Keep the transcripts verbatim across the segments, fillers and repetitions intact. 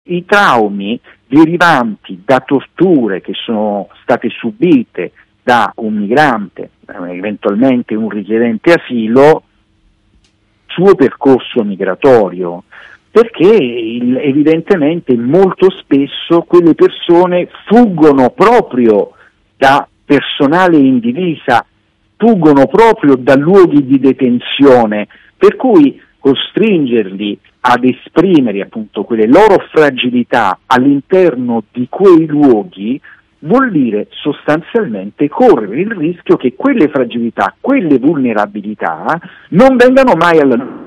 i traumi derivanti da torture che sono state subite da un migrante, eventualmente un richiedente asilo, suo percorso migratorio, perché il, evidentemente molto spesso quelle persone fuggono proprio da personale in divisa, fuggono proprio da luoghi di detenzione, per cui costringerli ad esprimere appunto quelle loro fragilità all'interno di quei luoghi vuol dire sostanzialmente correre il rischio che quelle fragilità, quelle vulnerabilità non vengano mai alla luce.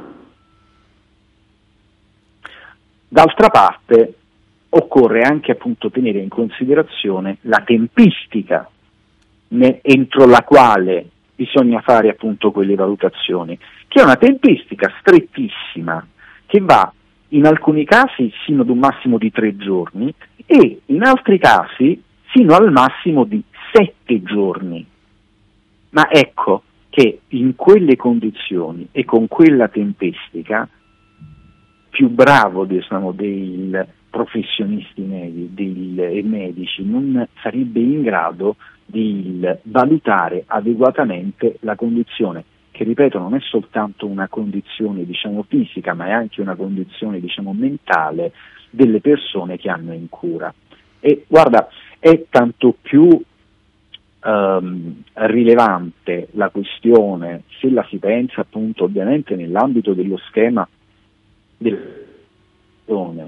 D'altra parte occorre anche appunto tenere in considerazione la tempistica ne, entro la quale bisogna fare appunto quelle valutazioni, che è una tempistica strettissima, che va in alcuni casi sino ad un massimo di tre giorni e in altri casi sino al massimo di sette giorni. Ma ecco che in quelle condizioni e con quella tempistica, più bravo diciamo, dei professionisti medi, dei, e medici non sarebbe in grado di valutare adeguatamente la condizione, che ripeto non è soltanto una condizione diciamo fisica, ma è anche una condizione diciamo mentale delle persone che hanno in cura. E guarda, è tanto più ehm, rilevante la questione se la si pensa appunto ovviamente nell'ambito dello schema delle persone.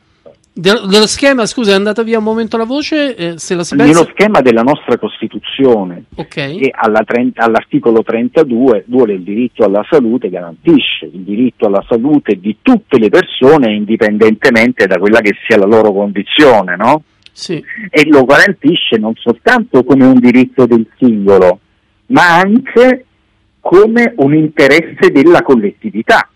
De- dello schema, scusa, è andata via un momento la voce, eh, se la si pensa... Nello schema della nostra Costituzione, okay. che alla trenta, all'articolo trentadue vuole il diritto alla salute, garantisce il diritto alla salute di tutte le persone indipendentemente da quella che sia la loro condizione, no? Sì. E lo garantisce non soltanto come un diritto del singolo, ma anche come un interesse della collettività,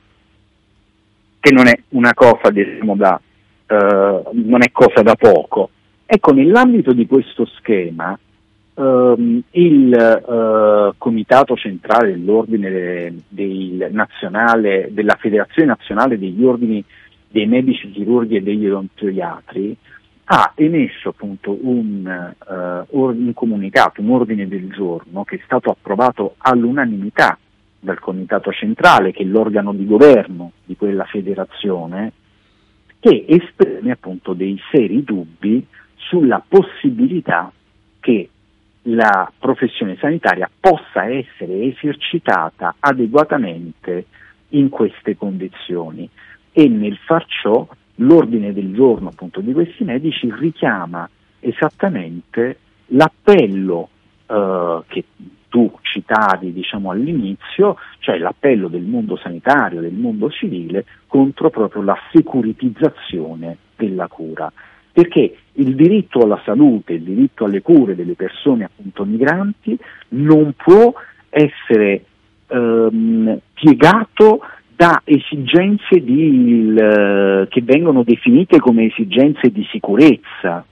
che non è una cosa diciamo da Uh, non è cosa da poco. Ecco, nell'ambito di questo schema um, il uh, Comitato Centrale dell'Ordine de, del Nazionale, della Federazione Nazionale degli Ordini dei Medici Chirurghi e degli Odontoiatri ha emesso appunto un, uh, or- un comunicato, un ordine del giorno che è stato approvato all'unanimità dal Comitato Centrale, che è l'organo di governo di quella federazione, che esprime appunto dei seri dubbi sulla possibilità che la professione sanitaria possa essere esercitata adeguatamente in queste condizioni, e nel far ciò l'ordine del giorno appunto di questi medici richiama esattamente l'appello eh, che tu citavi diciamo all'inizio, cioè l'appello del mondo sanitario, del mondo civile contro proprio la securitizzazione della cura, perché il diritto alla salute, il diritto alle cure delle persone appunto migranti non può essere ehm, piegato da esigenze di, il, che vengono definite come esigenze di sicurezza,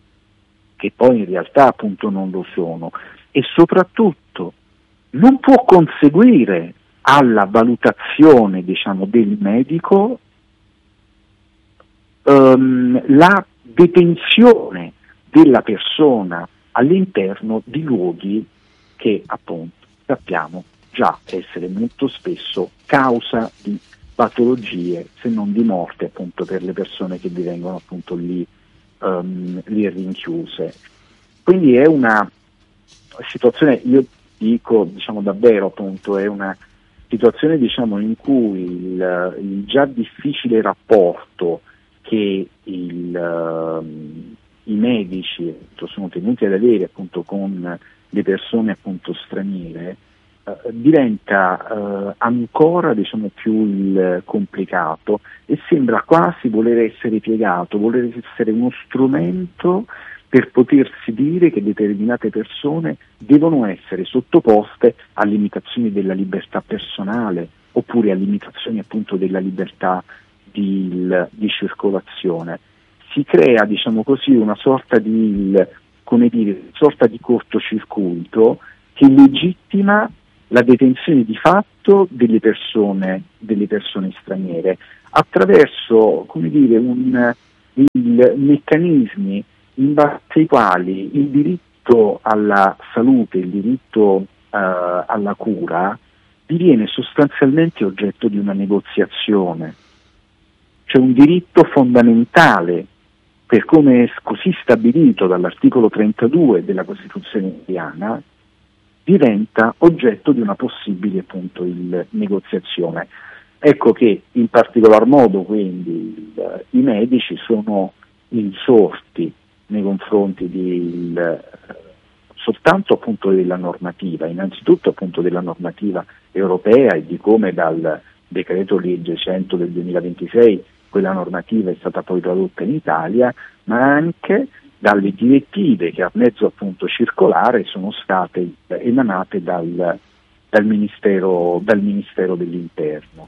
che poi in realtà appunto non lo sono, e soprattutto non può conseguire alla valutazione diciamo del medico ehm, la detenzione della persona all'interno di luoghi che appunto sappiamo già essere molto spesso causa di patologie, se non di morte appunto per le persone che vi vengono appunto lì, um, lì rinchiuse. Quindi è una situazione, io dico diciamo davvero appunto è una situazione diciamo in cui il, il già difficile rapporto che il, uh, i medici sono tenuti ad avere appunto con le persone appunto straniere uh, diventa uh, ancora diciamo più il complicato, e sembra quasi voler essere piegato, voler essere uno strumento per potersi dire che determinate persone devono essere sottoposte a limitazioni della libertà personale oppure a limitazioni appunto della libertà di, di circolazione. Si crea, diciamo così, una sorta di, come dire, sorta di cortocircuito che legittima la detenzione di fatto delle persone, delle persone straniere attraverso, come dire, un i meccanismi in base ai quali il diritto alla salute, il diritto eh, alla cura diviene sostanzialmente oggetto di una negoziazione. C'è un diritto fondamentale, per come è così stabilito dall'articolo trentadue della Costituzione italiana, diventa oggetto di una possibile appunto il, negoziazione. Ecco che in particolar modo quindi il, i medici sono insorti nei confronti di, il, soltanto appunto della normativa, innanzitutto appunto della normativa europea e di come dal decreto legge cento del duemilaventisei quella normativa è stata poi tradotta in Italia, ma anche dalle direttive che a mezzo appunto circolare sono state emanate dal, dal, Ministero, dal Ministero dell'Interno.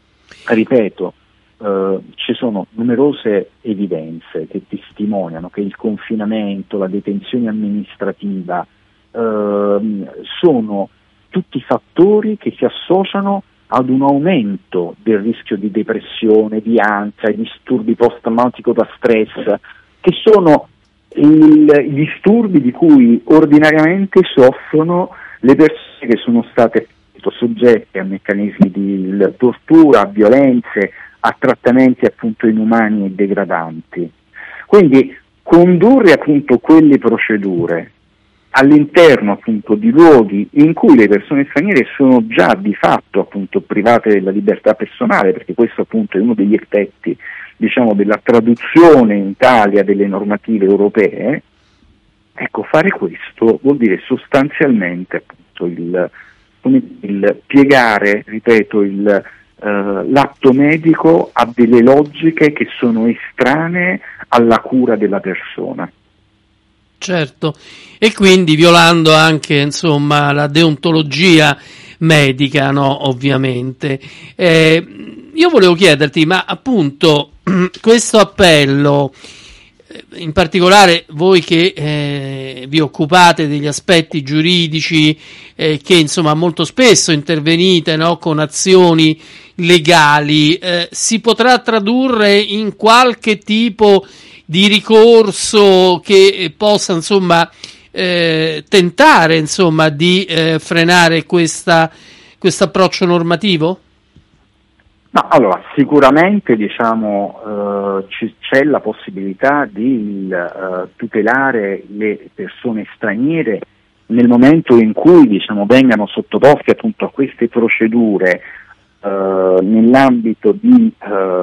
Ripeto, eh, ci sono numerose evidenze che testimoniano che il confinamento, la detenzione amministrativa eh, sono tutti fattori che si associano ad un aumento del rischio di depressione, di ansia, di disturbi post-traumatico da stress, che sono il, i disturbi di cui ordinariamente soffrono le persone che sono state soggette a meccanismi di tortura, a violenze, a trattamenti appunto inumani e degradanti. Quindi condurre appunto quelle procedure all'interno appunto di luoghi in cui le persone straniere sono già di fatto appunto private della libertà personale, perché questo appunto è uno degli effetti, diciamo, della traduzione in Italia delle normative europee. Ecco, fare questo vuol dire sostanzialmente appunto il, il piegare, ripeto, il, eh, l'atto medico a delle logiche che sono estranee alla cura della persona. Certo, e quindi violando anche insomma la deontologia medica, no? Ovviamente. Eh, io volevo chiederti, ma appunto questo appello, in particolare voi che eh, vi occupate degli aspetti giuridici, eh, che insomma molto spesso intervenite, no? Con azioni legali, eh, si potrà tradurre in qualche tipo di ricorso che possa insomma eh, tentare insomma di eh, frenare questa questo approccio normativo? No, allora sicuramente diciamo eh, c- c'è la possibilità di eh, tutelare le persone straniere nel momento in cui diciamo vengano sottoposte appunto a queste procedure Uh, nell'ambito di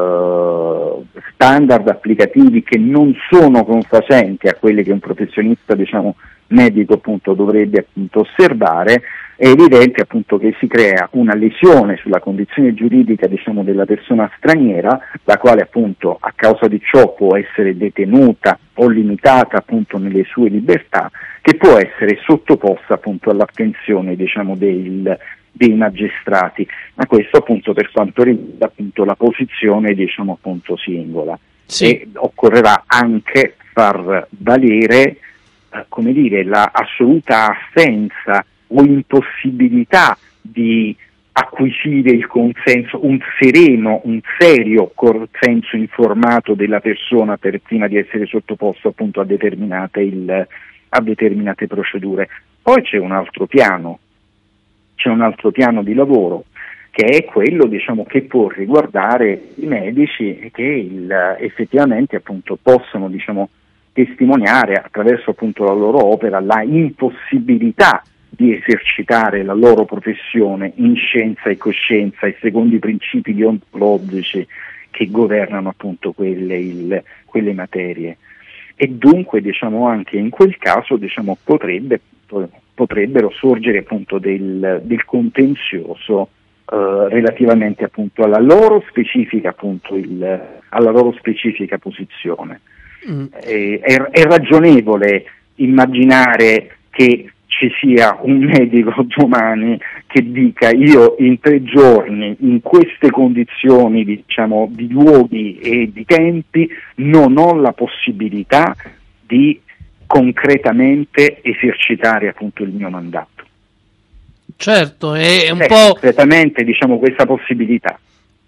uh, standard applicativi che non sono confacenti a quelli che un professionista diciamo medico appunto dovrebbe appunto osservare, è evidente appunto che si crea una lesione sulla condizione giuridica diciamo della persona straniera, la quale appunto a causa di ciò può essere detenuta o limitata appunto nelle sue libertà, che può essere sottoposta appunto all'attenzione diciamo del dei magistrati, ma questo appunto per quanto riguarda appunto la posizione diciamo appunto singola. Sì. E occorrerà anche far valere eh, come dire la assoluta assenza o impossibilità di acquisire il consenso, un sereno, un serio consenso informato della persona per prima di essere sottoposto appunto a determinate, il, a determinate procedure. Poi c'è un altro piano. C'è un altro piano di lavoro che è quello diciamo che può riguardare i medici che il, effettivamente appunto possono diciamo testimoniare attraverso appunto la loro opera la impossibilità di esercitare la loro professione in scienza e coscienza e secondo i principi deontologici che governano appunto quelle, il, quelle materie. E dunque diciamo anche in quel caso diciamo potrebbe potrebbero sorgere appunto del, del contenzioso eh, relativamente appunto alla loro specifica appunto il, alla loro specifica posizione. Mm. Eh, è, è ragionevole immaginare che ci sia un medico domani che dica io in tre giorni in queste condizioni diciamo di luoghi e di tempi non ho la possibilità di concretamente esercitare appunto il mio mandato. Certo, è un eh, po' concretamente diciamo questa possibilità.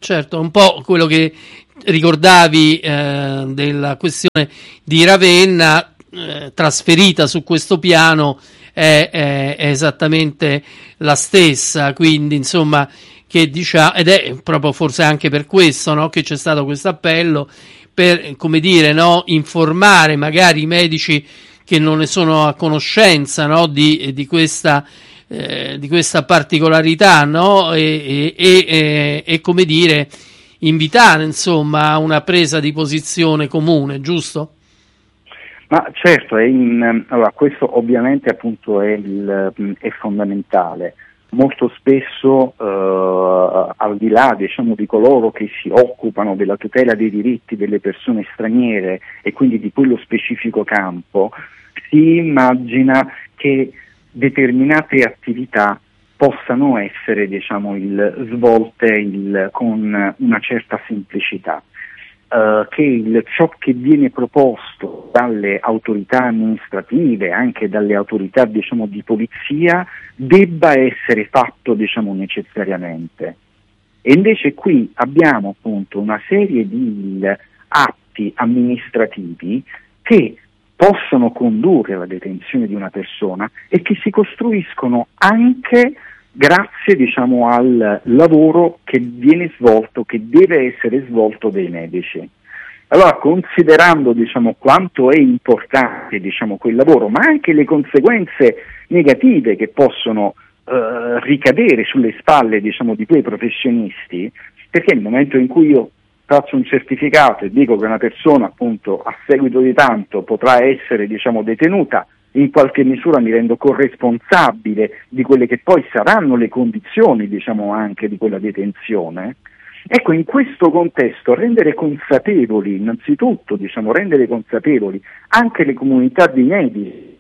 certo, un po' quello che ricordavi eh, della questione di Ravenna, eh, trasferita su questo piano, è, è, è esattamente la stessa, quindi insomma, che diciamo, ed è proprio forse anche per questo, no, che c'è stato questo appello per, come dire, no, informare magari i medici che non ne sono a conoscenza, no, di, di questa eh, di questa particolarità, no, e, e, e, e come dire, invitare insomma a una presa di posizione comune, giusto? Ma certo, è in, allora, questo ovviamente appunto è, il, è fondamentale. Molto spesso eh, al di là, diciamo, di coloro che si occupano della tutela dei diritti delle persone straniere e quindi di quello specifico campo, si immagina che determinate attività possano essere, diciamo, il, svolte il, con una certa semplicità. Uh, che il, ciò che viene proposto dalle autorità amministrative, anche dalle autorità, diciamo, di polizia, debba essere fatto, diciamo, necessariamente. E invece qui abbiamo appunto una serie di atti amministrativi che possono condurre alla detenzione di una persona e che si costruiscono anche grazie, diciamo, al lavoro che viene svolto, che deve essere svolto dai medici. Allora, considerando, diciamo, quanto è importante, diciamo, quel lavoro, ma anche le conseguenze negative che possono eh, ricadere sulle spalle, diciamo, di quei professionisti, perché nel momento in cui io faccio un certificato e dico che una persona, appunto, a seguito di tanto potrà essere, diciamo, detenuta, in qualche misura mi rendo corresponsabile di quelle che poi saranno le condizioni, diciamo, anche di quella detenzione. Ecco, in questo contesto rendere consapevoli, innanzitutto, diciamo, rendere consapevoli anche le comunità di medici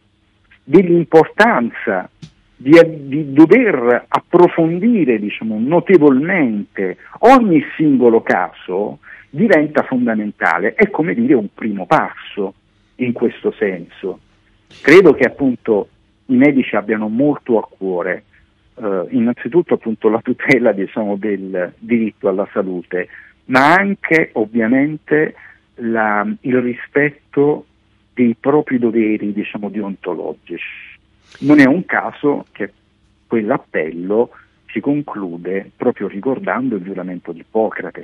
dell'importanza di, di dover approfondire, diciamo, notevolmente ogni singolo caso diventa fondamentale, è come dire un primo passo in questo senso. Credo che appunto i medici abbiano molto a cuore, eh, innanzitutto appunto la tutela, diciamo, del diritto alla salute, ma anche ovviamente la, il rispetto dei propri doveri, diciamo, deontologici. Non è un caso che quell'appello si conclude proprio ricordando il giuramento di Ippocrate.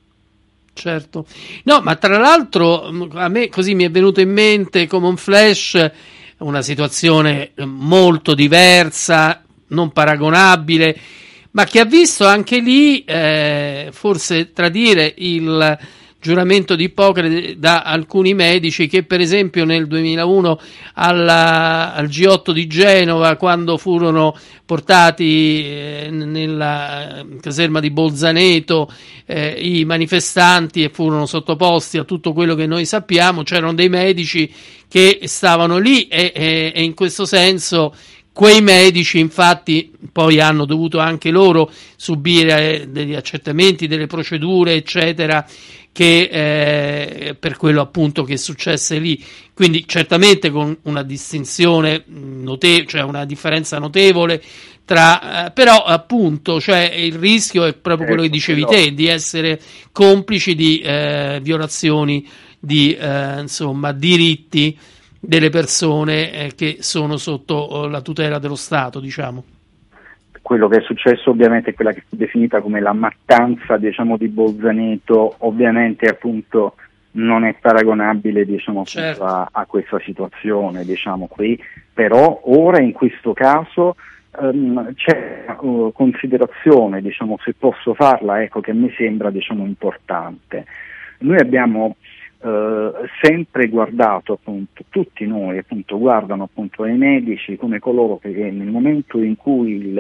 Certo, no, ma tra l'altro a me così mi è venuto in mente come un flash una situazione molto diversa, non paragonabile, ma che ha visto anche lì eh, forse tradire il giuramento di Ippocrate da alcuni medici che per esempio nel duemilauno alla, al G otto di Genova, quando furono portati eh, nella caserma di Bolzaneto eh, i manifestanti e furono sottoposti a tutto quello che noi sappiamo, c'erano dei medici che stavano lì e, e, e in questo senso quei medici infatti poi hanno dovuto anche loro subire degli accertamenti, delle procedure eccetera, che eh, per quello appunto che successe lì, quindi certamente con una distinzione notevole, cioè una differenza notevole tra, eh, però appunto, cioè il rischio è proprio quello che dicevi te, di essere complici di eh, violazioni di eh, insomma diritti delle persone eh, che sono sotto eh, la tutela dello Stato, diciamo. Quello che è successo ovviamente è quella che fu definita come la mattanza, diciamo, di Bolzaneto, ovviamente appunto non è paragonabile, diciamo, certo. a, a questa situazione, diciamo, qui, però ora in questo caso um, c'è una uh, considerazione, diciamo, se posso farla, ecco, che mi sembra, diciamo, importante. Noi abbiamo Uh, sempre guardato, appunto, tutti noi appunto guardano appunto ai medici come coloro che nel momento in cui il,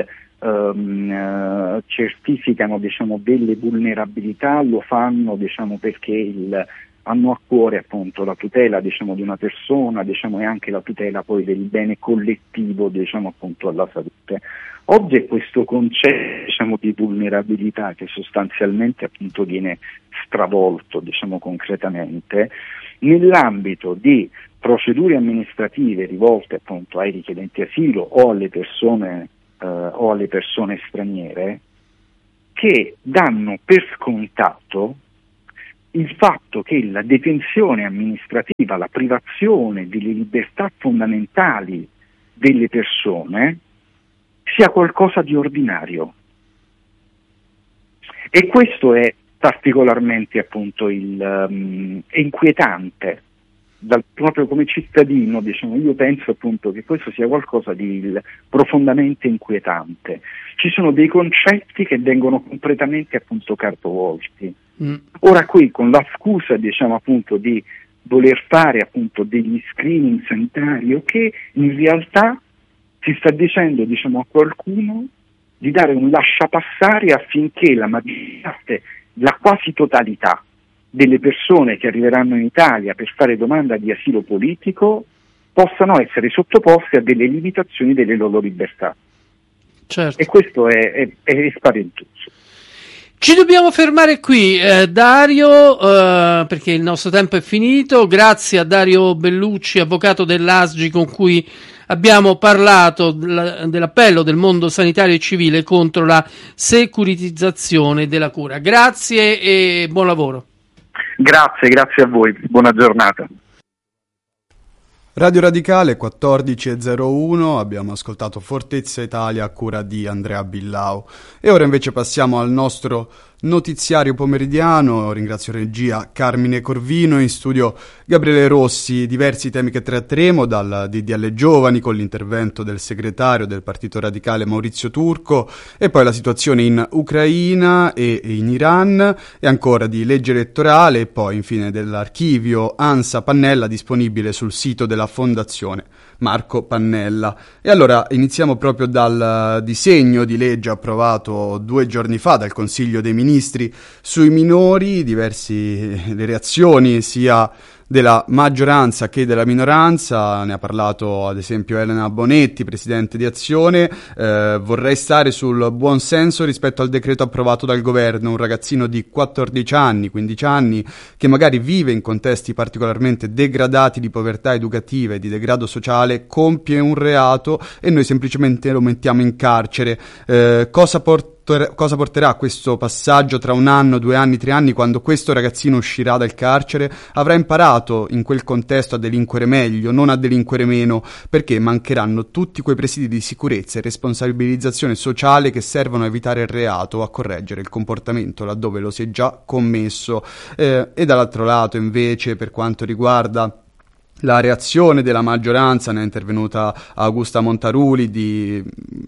um, uh, certificano, diciamo, delle vulnerabilità lo fanno, diciamo, perché il, hanno a cuore appunto la tutela, diciamo, di una persona, diciamo, e anche la tutela poi del bene collettivo, diciamo, appunto, alla salute. Oggi è questo concetto, diciamo, di vulnerabilità che sostanzialmente appunto viene stravolto, diciamo, concretamente nell'ambito di procedure amministrative rivolte appunto ai richiedenti asilo o alle persone eh, o alle persone straniere, che danno per scontato il fatto che la detenzione amministrativa, la privazione delle libertà fondamentali delle persone sia qualcosa di ordinario. E questo è particolarmente appunto il, um, inquietante. Dal, proprio come cittadino, diciamo, io penso appunto che questo sia qualcosa di il, profondamente inquietante. Ci sono dei concetti che vengono completamente appunto capovolti. Mm. Ora qui con la scusa, diciamo appunto, di voler fare appunto degli screening sanitari, che in realtà si sta dicendo, diciamo, a qualcuno di dare un lasciapassare affinché la maggior parte, la quasi totalità delle persone che arriveranno in Italia per fare domanda di asilo politico possano essere sottoposte a delle limitazioni delle loro libertà. Certo. E questo è, è, è spaventoso. Ci dobbiamo fermare qui, eh, Dario, eh, perché il nostro tempo è finito. Grazie a Dario Bellucci, avvocato dell'A S G I, con cui abbiamo parlato dell'appello del mondo sanitario e civile contro la securitizzazione della cura. Grazie e buon lavoro. Grazie, grazie a voi, buona giornata. Radio Radicale quattordici e zero uno, abbiamo ascoltato Fortezza Italia a cura di Andrea Billau e ora invece passiamo al nostro notiziario pomeridiano. Ringrazio regia Carmine Corvino, in studio Gabriele Rossi. Diversi temi che tratteremo, dal D D L Giovani con l'intervento del segretario del Partito Radicale Maurizio Turco, e poi la situazione in Ucraina e in Iran, e ancora di legge elettorale, e poi infine dell'archivio ANSA Pannella disponibile sul sito della Fondazione Marco Pannella. E allora iniziamo proprio dal disegno di legge approvato due giorni fa dal Consiglio dei Ministri sui minori. Diversi le reazioni sia della maggioranza che della minoranza. Ne ha parlato ad esempio Elena Bonetti, presidente di Azione. Eh, vorrei stare sul buon senso rispetto al decreto approvato dal governo. Un ragazzino di quattordici anni, quindici anni, che magari vive in contesti particolarmente degradati di povertà educativa e di degrado sociale, compie un reato e noi semplicemente lo mettiamo in carcere. Eh, cosa porta Cosa porterà questo passaggio tra un anno, due anni, tre anni, quando questo ragazzino uscirà dal carcere? Avrà imparato in quel contesto a delinquere meglio, non a delinquere meno, perché mancheranno tutti quei presidi di sicurezza e responsabilizzazione sociale che servono a evitare il reato o a correggere il comportamento laddove lo si è già commesso. Eh, e dall'altro lato, invece, per quanto riguarda la reazione della maggioranza, ne è intervenuta Augusta Montaruli di...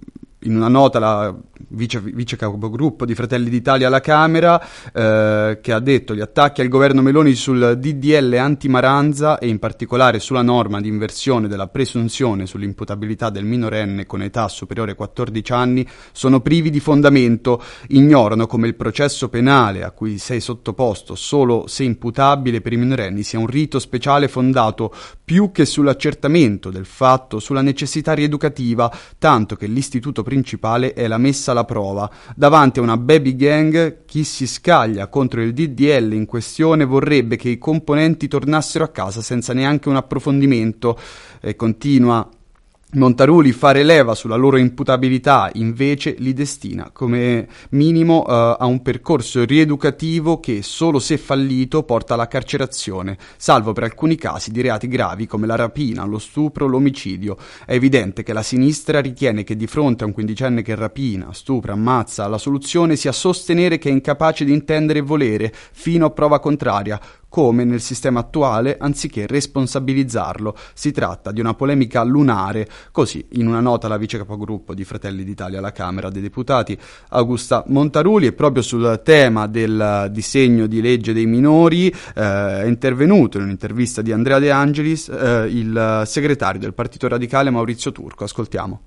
in una nota la vice, vice capogruppo di Fratelli d'Italia alla Camera, eh, che ha detto: gli attacchi al governo Meloni sul D D L anti-Maranza e in particolare sulla norma di inversione della presunzione sull'imputabilità del minorenne con età superiore ai quattordici anni sono privi di fondamento, ignorano come il processo penale a cui sei sottoposto solo se imputabile per i minorenni sia un rito speciale fondato più che sull'accertamento del fatto sulla necessità rieducativa, tanto che l'istituto principale è la messa alla prova. Davanti a una baby gang, chi si scaglia contro il D D L in questione vorrebbe che i componenti tornassero a casa senza neanche un approfondimento. E continua Montaruli: fare leva sulla loro imputabilità invece li destina come minimo uh, a un percorso rieducativo che, solo se fallito, porta alla carcerazione, salvo per alcuni casi di reati gravi come la rapina, lo stupro, l'omicidio. È evidente che la sinistra ritiene che di fronte a un quindicenne che rapina, stupra, ammazza, la soluzione sia sostenere che è incapace di intendere e volere fino a prova contraria, come nel sistema attuale, anziché responsabilizzarlo. Si tratta di una polemica lunare. Così, in una nota, la vice capogruppo di Fratelli d'Italia alla Camera dei Deputati, Augusta Montaruli. E proprio sul tema del disegno di legge dei minori eh, è intervenuto in un'intervista di Andrea De Angelis eh, il segretario del Partito Radicale Maurizio Turco. Ascoltiamo.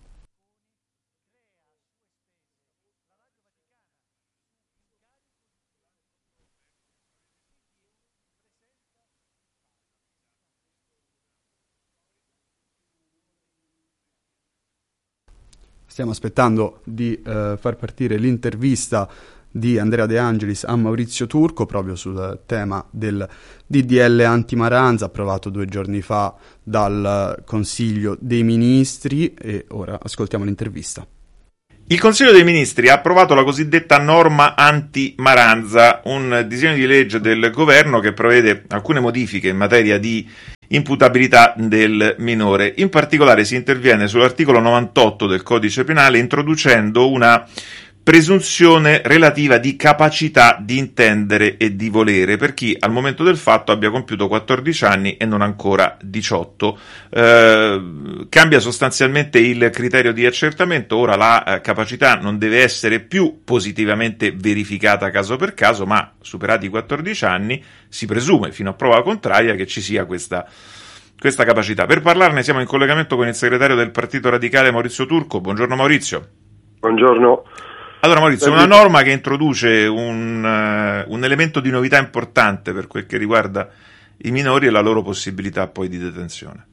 Stiamo aspettando di eh, far partire l'intervista di Andrea De Angelis a Maurizio Turco proprio sul tema del D D L anti-Maranza approvato due giorni fa dal Consiglio dei Ministri, e ora ascoltiamo l'intervista. Il Consiglio dei Ministri ha approvato la cosiddetta norma anti-Maranza, un disegno di legge del governo che prevede alcune modifiche in materia di imputabilità del minore. In particolare si interviene sull'articolo novantotto del Codice Penale introducendo una presunzione relativa di capacità di intendere e di volere per chi al momento del fatto abbia compiuto quattordici anni e non ancora diciotto. Eh, cambia sostanzialmente il criterio di accertamento. Ora la eh, capacità non deve essere più positivamente verificata caso per caso, ma superati i quattordici anni si presume fino a prova contraria che ci sia questa questa capacità. Per parlarne siamo in collegamento con il segretario del Partito Radicale Maurizio Turco. Buongiorno Maurizio. Buongiorno. Allora Maurizio, una norma che introduce un, uh, un elemento di novità importante per quel che riguarda i minori e la loro possibilità poi di detenzione.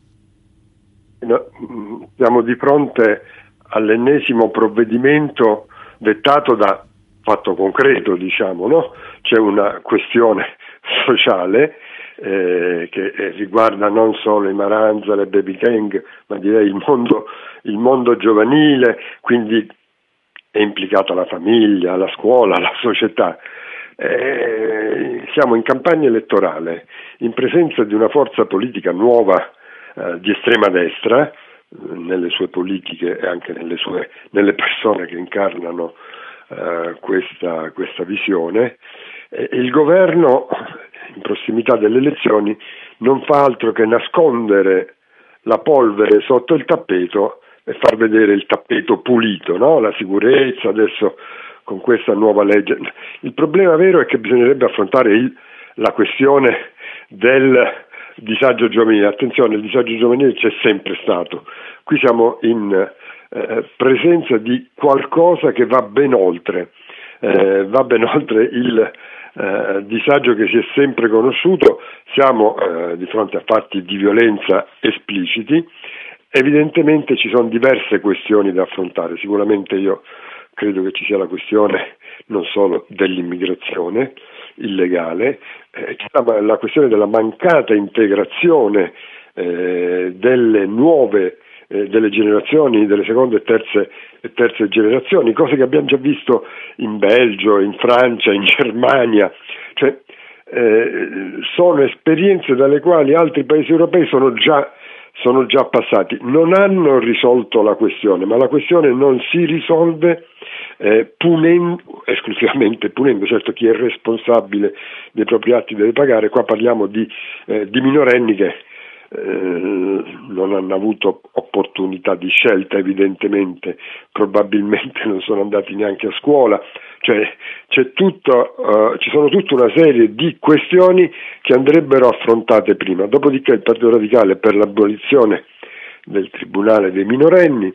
No, siamo di fronte all'ennesimo provvedimento dettato da fatto concreto, diciamo, no? C'è una questione sociale eh, che riguarda non solo i Maranza, le baby gang, ma direi il mondo, il mondo giovanile, quindi è implicata la famiglia, la scuola, la società. Eh, siamo in campagna elettorale, in presenza di una forza politica nuova eh, di estrema destra, eh, nelle sue politiche e anche nelle, sue, nelle persone che incarnano eh, questa, questa visione. Eh, il governo, in prossimità delle elezioni, non fa altro che nascondere la polvere sotto il tappeto e far vedere il tappeto pulito, no? La sicurezza adesso con questa nuova legge. Il problema vero è che bisognerebbe affrontare il, la questione del disagio giovanile. Attenzione, il disagio giovanile c'è sempre stato. Qui siamo in eh, presenza di qualcosa che va ben oltre, eh, va ben oltre il eh, disagio che si è sempre conosciuto. Siamo eh, di fronte a fatti di violenza espliciti. Evidentemente ci sono diverse questioni da affrontare. Sicuramente io credo che ci sia la questione non solo dell'immigrazione illegale, eh, la, la questione della mancata integrazione eh, delle nuove, eh, delle generazioni, delle seconde e terze, e terze generazioni, cose che abbiamo già visto in Belgio, in Francia, in Germania, cioè eh, sono esperienze dalle quali altri paesi europei sono già sono già passati, non hanno risolto la questione, ma la questione non si risolve eh, punendo, esclusivamente punendo, certo chi è responsabile dei propri atti deve pagare. Qua parliamo di, eh, di minorenni che eh, non hanno avuto opportunità di scelta, evidentemente, probabilmente non sono andati neanche a scuola, cioè c'è tutto, uh, ci sono tutta una serie di questioni che andrebbero affrontate prima. Dopodiché il Partito Radicale è per l'abolizione del Tribunale dei minorenni,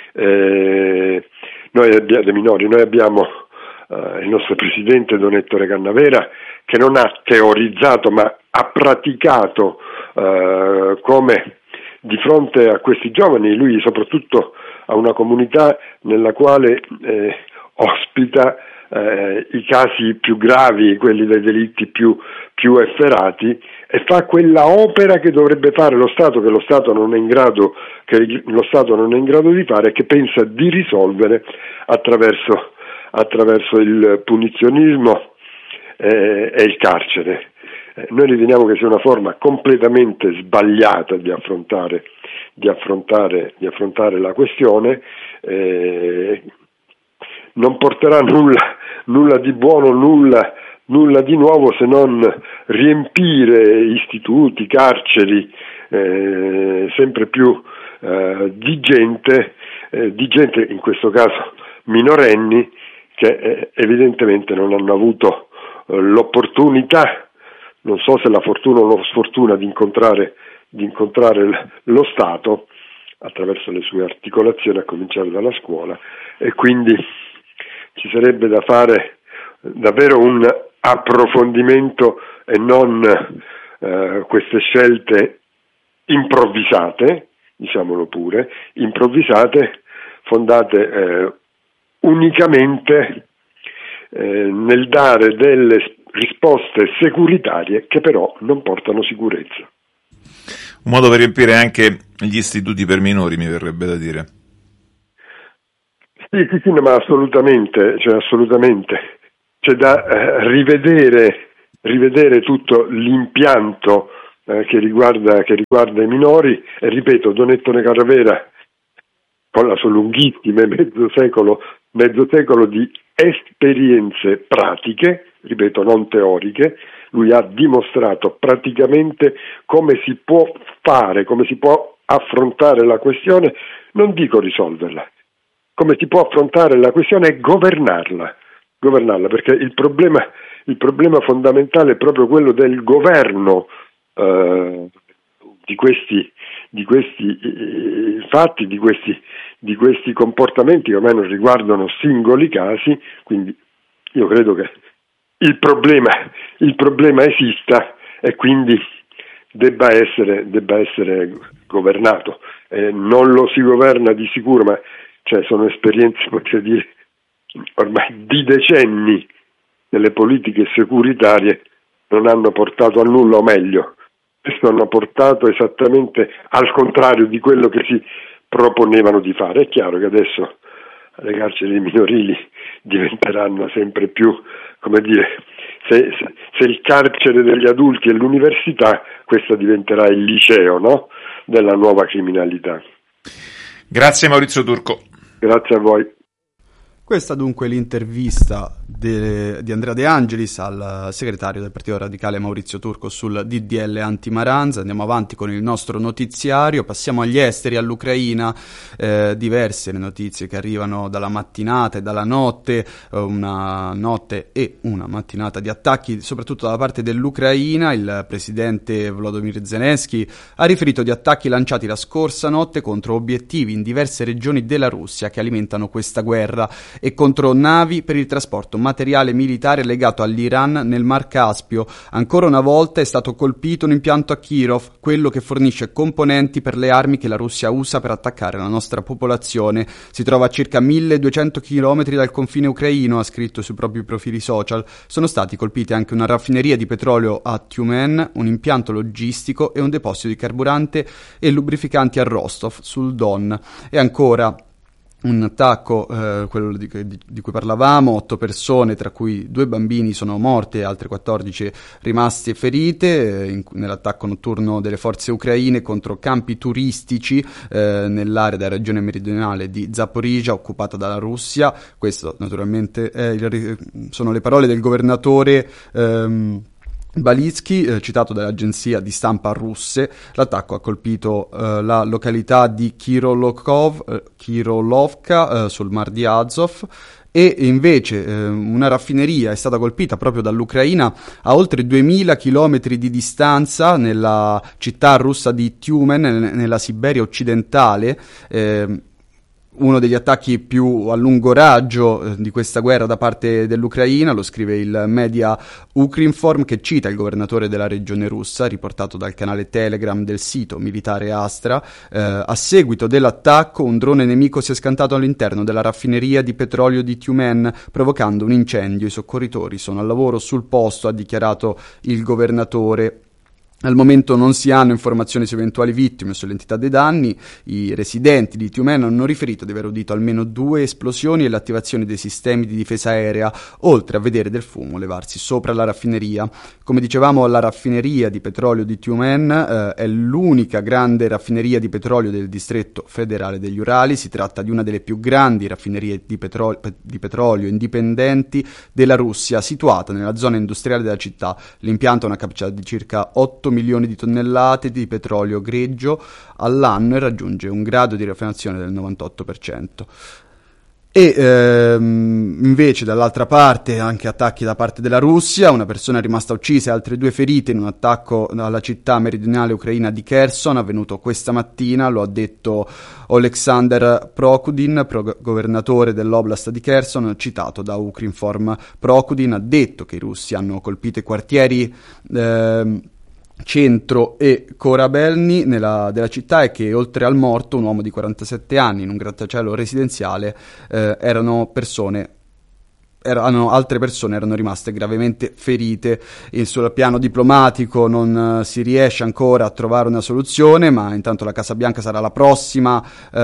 eh, noi abbiamo, dei minori, noi abbiamo uh, il nostro Presidente Don Ettore Cannavera che non ha teorizzato ma ha praticato uh, come di fronte a questi giovani, lui soprattutto ha una comunità nella quale eh, ospita eh, i casi più gravi, quelli dei delitti più, più efferati, e fa quella opera che dovrebbe fare lo Stato, che lo Stato non è in grado, che lo Stato non è in grado di fare, e che pensa di risolvere attraverso, attraverso il punizionismo eh, e il carcere. Eh, noi riteniamo che sia una forma completamente sbagliata di affrontare, di affrontare, di affrontare la questione. Eh, non porterà nulla, nulla di buono, nulla, nulla di nuovo, se non riempire istituti, carceri eh, sempre più eh, di gente, eh, di gente in questo caso minorenni, che eh, evidentemente non hanno avuto eh, l'opportunità, non so se la fortuna o la sfortuna di incontrare, di incontrare lo Stato attraverso le sue articolazioni, a cominciare dalla scuola, e quindi ci sarebbe da fare davvero un approfondimento e non eh, queste scelte improvvisate, diciamolo pure, improvvisate, fondate eh, unicamente eh, nel dare delle risposte securitarie che però non portano sicurezza. Un modo per riempire anche gli istituti per minori, mi verrebbe da dire. Sì, sì, sì, no, ma assolutamente, cioè assolutamente. C'è da eh, rivedere, rivedere tutto l'impianto eh, che riguarda, che riguarda i minori, e ripeto, Don Ettore Caravera, con la sua lunghissima mezzo secolo, mezzo secolo di esperienze pratiche, ripeto, non teoriche, lui ha dimostrato praticamente come si può fare, come si può affrontare la questione, non dico risolverla, come si può affrontare la questione e governarla, governarla, perché il problema, il problema fondamentale è proprio quello del governo eh, di questi, di questi eh, fatti, di questi, di questi comportamenti che ormai non riguardano singoli casi, quindi io credo che il problema, il problema esista e quindi debba essere, debba essere governato. Eh, non lo si governa di sicuro, ma cioè, sono esperienze, potrei dire, ormai di decenni delle politiche securitarie non hanno portato a nulla, o meglio, questo hanno portato esattamente al contrario di quello che si proponevano di fare. È chiaro che adesso le carceri minorili diventeranno sempre più, come dire, se, se, se il carcere degli adulti è l'università, questa diventerà il liceo, no? Della nuova criminalità. Grazie Maurizio Turco. Grazie a voi. Questa dunque è l'intervista de, di Andrea De Angelis al segretario del Partito Radicale Maurizio Turco sul D D L anti-Maranza. Andiamo avanti con il nostro notiziario, passiamo agli esteri, all'Ucraina. Eh, diverse le notizie che arrivano dalla mattinata e dalla notte, una notte e una mattinata di attacchi soprattutto dalla parte dell'Ucraina. Il presidente Volodymyr Zelensky ha riferito di attacchi lanciati la scorsa notte contro obiettivi in diverse regioni della Russia che alimentano questa guerra e contro navi per il trasporto materiale militare legato all'Iran nel Mar Caspio. Ancora una volta è stato colpito un impianto a Kirov, quello che fornisce componenti per le armi che la Russia usa per attaccare la nostra popolazione. Si trova a circa milleduecento chilometri dal confine ucraino, ha scritto sui propri profili social. Sono stati colpiti anche una raffineria di petrolio a Tyumen, un impianto logistico e un deposito di carburante e lubrificanti a Rostov sul Don. E ancora un attacco, eh, quello di, di, di cui parlavamo, otto persone, tra cui due bambini sono morte e altre quattordici rimaste ferite, eh, in, nell'attacco notturno delle forze ucraine contro campi turistici eh, nell'area della regione meridionale di Zaporizhzhia occupata dalla Russia. Questo naturalmente è il, sono le parole del governatore ehm, Balitsky, eh, citato dall'agenzia di stampa russe. L'attacco ha colpito eh, la località di Kirolovkov, eh, Kirolovka eh, sul Mar di Azov, e invece eh, una raffineria è stata colpita proprio dall'Ucraina a oltre duemila chilometri di distanza nella città russa di Tyumen, nella Siberia occidentale. eh, Uno degli attacchi più a lungo raggio eh, di questa guerra da parte dell'Ucraina, lo scrive il media Ukrinform, che cita il governatore della regione russa, riportato dal canale Telegram del sito militare Astra. Eh, a seguito dell'attacco un drone nemico si è scantato all'interno della raffineria di petrolio di Tyumen, provocando un incendio. I soccorritori sono al lavoro sul posto, ha dichiarato il governatore. Al momento non si hanno informazioni su eventuali vittime o sull'entità dei danni. I residenti di Tyumen hanno riferito di aver udito almeno due esplosioni e l'attivazione dei sistemi di difesa aerea, oltre a vedere del fumo levarsi sopra la raffineria. Come dicevamo, la raffineria di petrolio di Tyumen eh, è l'unica grande raffineria di petrolio del distretto federale degli Urali. Si tratta di una delle più grandi raffinerie di, petro- di petrolio indipendenti della Russia, situata nella zona industriale della città. L'impianto ha una capacità di circa otto milioni di tonnellate di petrolio greggio all'anno e raggiunge un grado di raffinazione del novantotto per cento. E ehm, invece dall'altra parte anche attacchi da parte della Russia. Una persona è rimasta uccisa e altre due ferite in un attacco alla città meridionale ucraina di Kherson, avvenuto questa mattina. Lo ha detto Oleksandr Prokudin, pro- governatore dell'oblast di Kherson, citato da Ukrinform. Prokudin ha detto che i russi hanno colpito i quartieri ehm, Centro e Korabelny nella, della città, e che oltre al morto, un uomo di quarantasette anni in un grattacielo residenziale, eh, erano persone erano, altre persone erano rimaste gravemente ferite. E sul piano diplomatico non uh, si riesce ancora a trovare una soluzione, ma intanto la Casa Bianca sarà la prossima,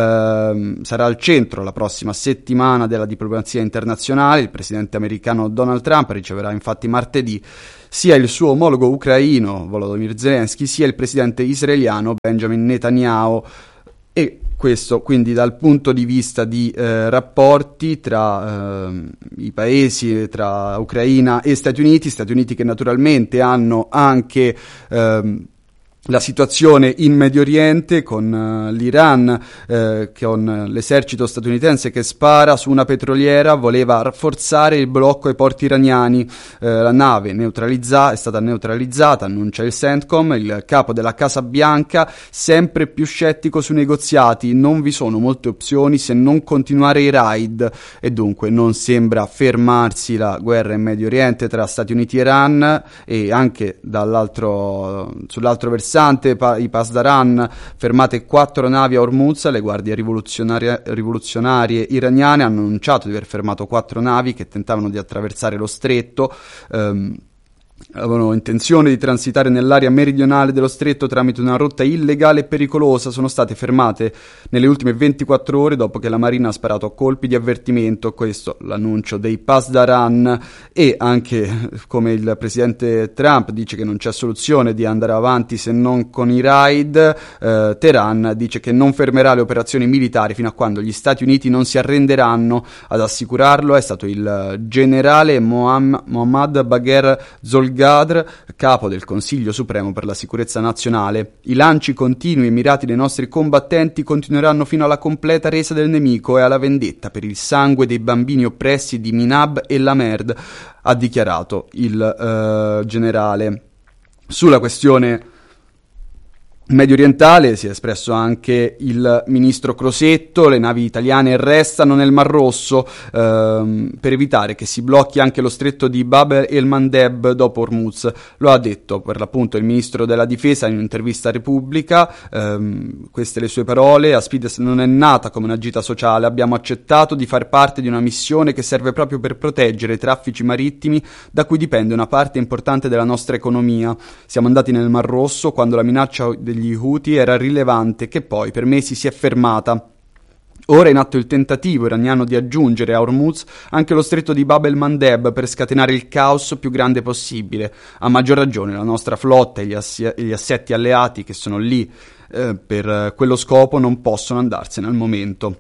uh, sarà al centro la prossima settimana della diplomazia internazionale. Il presidente americano Donald Trump riceverà infatti martedì sia il suo omologo ucraino Volodymyr Zelensky, sia il presidente israeliano Benjamin Netanyahu. E questo quindi dal punto di vista di eh, rapporti tra eh, i paesi, tra Ucraina e Stati Uniti, Stati Uniti che naturalmente hanno anche eh, la situazione in Medio Oriente con uh, l'Iran, eh, con l'esercito statunitense che spara su una petroliera, voleva rafforzare il blocco ai porti iraniani. Eh, la nave neutralizza- è stata neutralizzata, annuncia il CENTCOM, il capo della Casa Bianca, sempre più scettico sui negoziati. Non vi sono molte opzioni se non continuare i raid, e dunque non sembra fermarsi la guerra in Medio Oriente tra Stati Uniti e Iran, e anche dall'altro, sull'altro versante i Pasdaran, fermate quattro navi a Hormuz. Le guardie rivoluzionarie, rivoluzionarie iraniane hanno annunciato di aver fermato quattro navi che tentavano di attraversare lo stretto. Um, avevano intenzione di transitare nell'area meridionale dello stretto tramite una rotta illegale e pericolosa. Sono state fermate nelle ultime ventiquattro ore dopo che la Marina ha sparato colpi di avvertimento. Questo l'annuncio dei Pasdaran. E anche, come il presidente Trump dice che non c'è soluzione di andare avanti se non con i raid, eh, Teheran dice che non fermerà le operazioni militari fino a quando gli Stati Uniti non si arrenderanno. Ad assicurarlo è stato il generale Mohammad, Mohammad Bagher Zolgadr, capo del Consiglio Supremo per la Sicurezza Nazionale. I lanci continui e mirati dei nostri combattenti continueranno fino alla completa resa del nemico e alla vendetta per il sangue dei bambini oppressi di Minab e Lamerd, ha dichiarato il uh, generale. Sulla questione medio orientale si è espresso anche il ministro Crosetto. Le navi italiane restano nel Mar Rosso ehm, per evitare che si blocchi anche lo stretto di Bab el-Mandeb dopo Hormuz. Lo ha detto per l'appunto il ministro della difesa in un'intervista a Repubblica. Ehm, queste le sue parole: Aspides non è nata come una gita sociale, abbiamo accettato di far parte di una missione che serve proprio per proteggere i traffici marittimi da cui dipende una parte importante della nostra economia. Siamo andati nel Mar Rosso quando la minaccia degli gli Houthi era rilevante, che poi per mesi si è fermata. Ora è in atto il tentativo iraniano di aggiungere a Hormuz anche lo stretto di Bab el-Mandeb per scatenare il caos più grande possibile. A maggior ragione la nostra flotta e gli, assi- gli assetti alleati che sono lì eh, per quello scopo non possono andarsene al momento.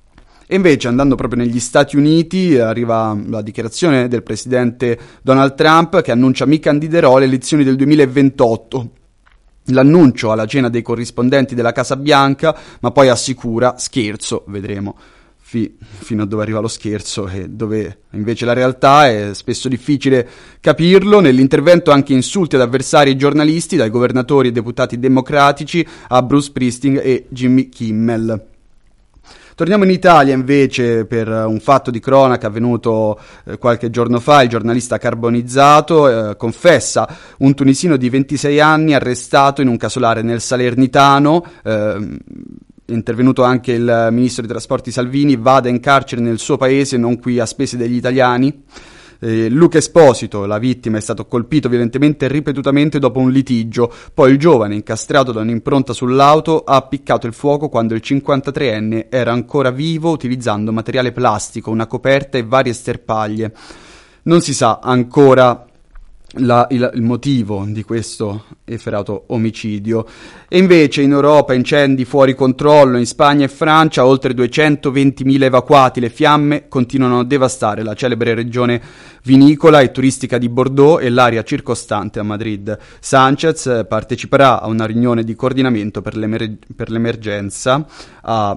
E invece, andando proprio negli Stati Uniti, arriva la dichiarazione del presidente Donald Trump che annuncia: mi candiderò alle elezioni del duemilaventotto. L'annuncio alla cena dei corrispondenti della Casa Bianca, ma poi assicura: scherzo, vedremo fi- fino a dove arriva lo scherzo e dove invece la realtà è spesso difficile capirlo. Nell'intervento anche insulti ad avversari e giornalisti, dai governatori e deputati democratici a Bruce Springsteen e Jimmy Kimmel. Torniamo in Italia invece per un fatto di cronaca avvenuto eh, qualche giorno fa. Il giornalista carbonizzato eh, confessa: un tunisino di ventisei anni arrestato in un casolare nel Salernitano. Eh, è intervenuto anche il ministro dei trasporti Salvini: vada in carcere nel suo paese, non qui a spese degli italiani. Eh, Luca Esposito, la vittima, è stato colpito violentemente e ripetutamente dopo un litigio. Poi il giovane, incastrato da un'impronta sull'auto, ha appiccato il fuoco quando il cinquantatreenne era ancora vivo, utilizzando materiale plastico, una coperta e varie sterpaglie. Non si sa ancora La, il, il motivo di questo efferato omicidio. E invece in Europa incendi fuori controllo. In Spagna e Francia oltre duecentoventimila evacuati. Le fiamme continuano a devastare la celebre regione vinicola e turistica di Bordeaux e l'area circostante a Madrid. Sánchez parteciperà a una riunione di coordinamento per, l'emer- per l'emergenza a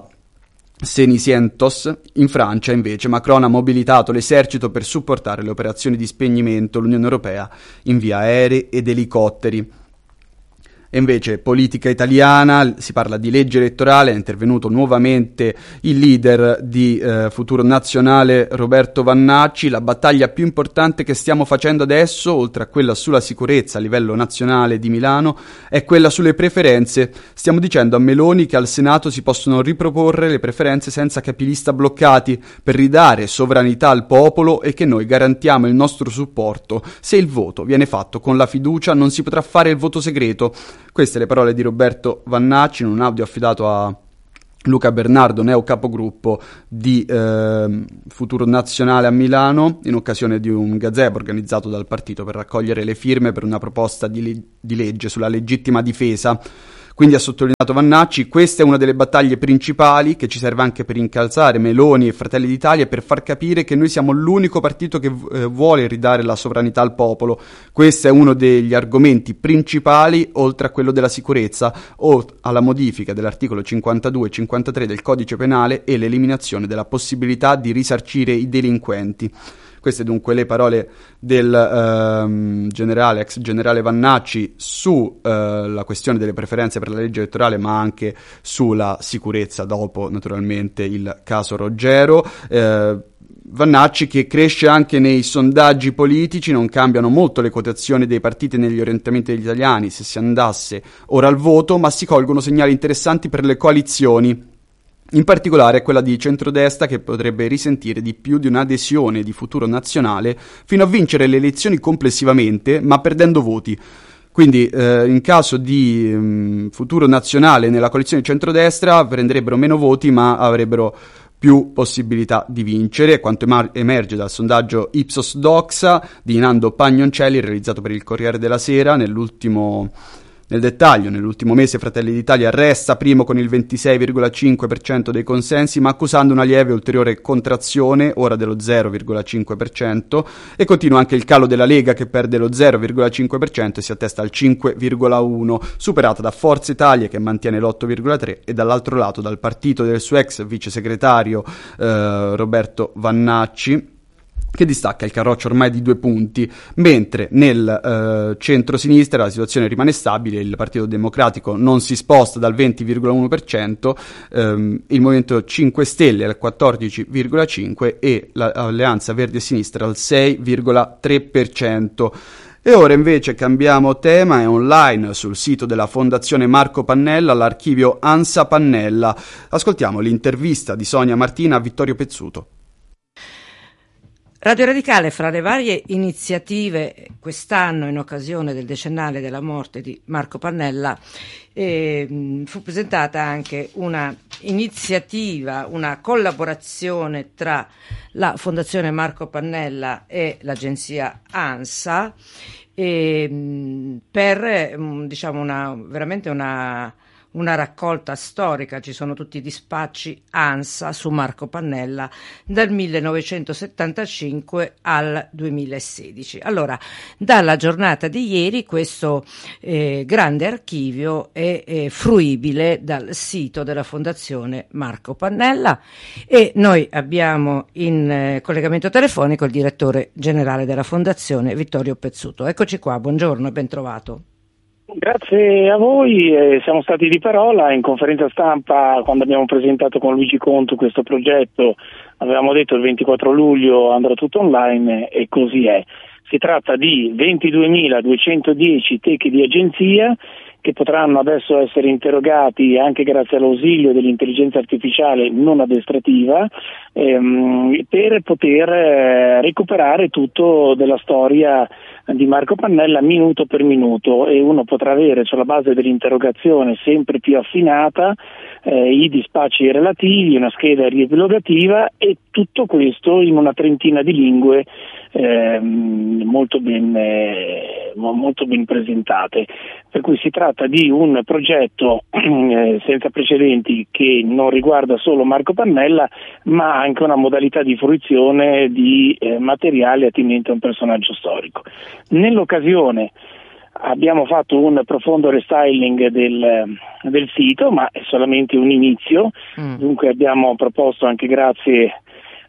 Cenicientos. In Francia invece Macron ha mobilitato l'esercito per supportare le operazioni di spegnimento. L'Unione Europea invia aerei ed elicotteri. E invece politica italiana, si parla di legge elettorale, è intervenuto nuovamente il leader di eh, Futuro Nazionale Roberto Vannacci. La battaglia più importante che stiamo facendo adesso, oltre a quella sulla sicurezza a livello nazionale di Milano, è quella sulle preferenze. Stiamo dicendo a Meloni che al Senato si possono riproporre le preferenze senza capilista bloccati per ridare sovranità al popolo e che noi garantiamo il nostro supporto. Se il voto viene fatto con la fiducia non si potrà fare il voto segreto. Queste le parole di Roberto Vannacci in un audio affidato a Luca Bernardo, neo capogruppo di eh, Futuro Nazionale a Milano, in occasione di un gazebo organizzato dal partito per raccogliere le firme per una proposta di, le- di legge sulla legittima difesa. Quindi ha sottolineato Vannacci, questa è una delle battaglie principali che ci serve anche per incalzare Meloni e Fratelli d'Italia e per far capire che noi siamo l'unico partito che eh, vuole ridare la sovranità al popolo. Questo è uno degli argomenti principali, oltre a quello della sicurezza o alla modifica dell'articolo cinquantadue e cinquantatré del Codice Penale e l'eliminazione della possibilità di risarcire i delinquenti. Queste dunque le parole del ehm, generale, ex generale Vannacci su eh, la questione delle preferenze per la legge elettorale, ma anche sulla sicurezza dopo naturalmente il caso Roggero. Eh, Vannacci che cresce anche nei sondaggi politici, non cambiano molto le quotazioni dei partiti negli orientamenti degli italiani se si andasse ora al voto, ma si colgono segnali interessanti per le coalizioni. In particolare quella di centrodestra che potrebbe risentire di più di un'adesione di Futuro Nazionale fino a vincere le elezioni complessivamente, ma perdendo voti. Quindi eh, in caso di mh, Futuro Nazionale nella coalizione di centrodestra prenderebbero meno voti ma avrebbero più possibilità di vincere, quanto emar- emerge dal sondaggio Ipsos Doxa di Nando Pagnoncelli realizzato per il Corriere della Sera nell'ultimo... Nel dettaglio, nell'ultimo mese Fratelli d'Italia resta primo con il ventisei virgola cinque per cento dei consensi, ma accusando una lieve ulteriore contrazione, ora dello zero virgola cinque per cento, e continua anche il calo della Lega che perde lo zero virgola cinque per cento e si attesta al cinque virgola uno per cento, superata da Forza Italia che mantiene l'otto virgola tre per cento e dall'altro lato dal partito del suo ex vice segretario eh, Roberto Vannacci, che distacca il carroccio ormai di due punti, mentre nel eh, centro-sinistra la situazione rimane stabile, il Partito Democratico non si sposta dal venti virgola uno per cento, ehm, il Movimento cinque Stelle al quattordici virgola cinque per cento e l'Alleanza Verdi e Sinistra al sei virgola tre per cento. E ora invece cambiamo tema, è online sul sito della Fondazione Marco Pannella l'archivio ANSA Pannella. Ascoltiamo l'intervista di Sonia Martina a Vittorio Pezzuto. Radio Radicale, fra le varie iniziative quest'anno in occasione del decennale della morte di Marco Pannella, eh, fu presentata anche una iniziativa, una collaborazione tra la Fondazione Marco Pannella e l'agenzia ANSA eh, per diciamo una veramente una una raccolta storica. Ci sono tutti i dispacci ANSA su Marco Pannella dal millenovecentosettantacinque al duemilasedici. Allora, dalla giornata di ieri questo eh, grande archivio è, è fruibile dal sito della Fondazione Marco Pannella e noi abbiamo in eh, collegamento telefonico il direttore generale della Fondazione, Vittorio Pezzuto. Eccoci qua, buongiorno e ben trovato. Grazie a voi, eh, siamo stati di parola in conferenza stampa quando abbiamo presentato con Luigi Contu questo progetto, avevamo detto il ventiquattro luglio andrà tutto online e così è. Si tratta di ventiduemiladuecentodieci techi di agenzia che potranno adesso essere interrogati anche grazie all'ausilio dell'intelligenza artificiale non addestrativa ehm, per poter eh, recuperare tutto della storia di Marco Pannella minuto per minuto e uno potrà avere sulla base dell'interrogazione sempre più affinata eh, i dispacci relativi, una scheda riepilogativa e tutto questo in una trentina di lingue eh, molto ben eh, molto ben presentate, per cui si tratta di un progetto eh, senza precedenti che non riguarda solo Marco Pannella ma anche una modalità di fruizione di eh, materiale attinente a un personaggio storico. Nell'occasione abbiamo fatto un profondo restyling del, del sito, ma è solamente un inizio, mm. dunque abbiamo proposto anche grazie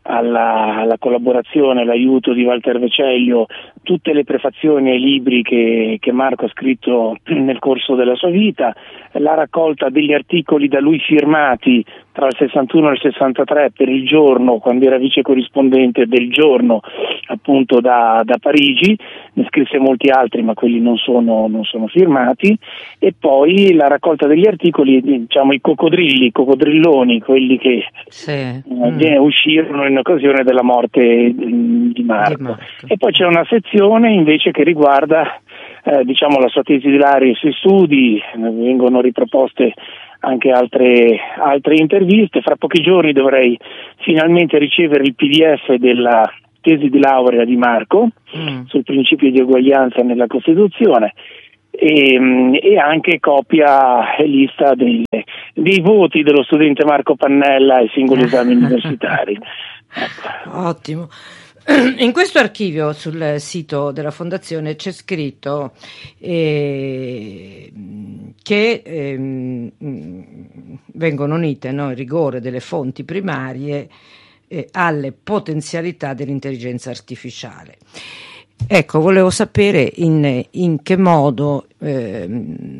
alla, alla collaborazione, all'aiuto di Walter Veceglio, tutte le prefazioni ai libri che, che Marco ha scritto nel corso della sua vita, la raccolta degli articoli da lui firmati tra il sessantuno e il sessantatré per Il Giorno, quando era vice corrispondente del Giorno appunto da, da Parigi, ne scrisse molti altri ma quelli non sono, non sono firmati, e poi la raccolta degli articoli, diciamo i coccodrilli, i coccodrilloni, quelli che sì. eh, mm. uscirono in occasione della morte di Marco. Di Marco. E poi c'è una sezione invece che riguarda eh, diciamo la sua tesi di laurea e i suoi studi, vengono riproposte anche altre, altre interviste. Fra pochi giorni dovrei finalmente ricevere il P D F della tesi di laurea di Marco mm. sul principio di uguaglianza nella Costituzione, e, e anche copia e lista dei, dei voti dello studente Marco Pannella ai singoli esami universitari. Ecco. Ottimo. In questo archivio sul sito della Fondazione c'è scritto eh, che eh, vengono unite, no, il rigore delle fonti primarie eh, alle potenzialità dell'intelligenza artificiale. Ecco, volevo sapere in, in che modo eh,